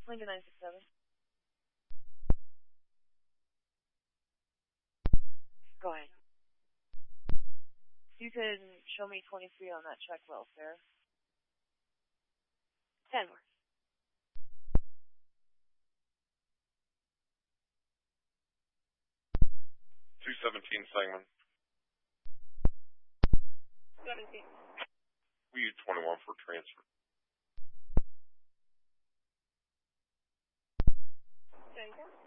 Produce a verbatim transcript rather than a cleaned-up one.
Lincoln nine six seven. Go ahead. You can show me twenty-three on that check welfare. ten more. two seventeen Sangamon. seventeen. We use twenty-one for transfer. ten four.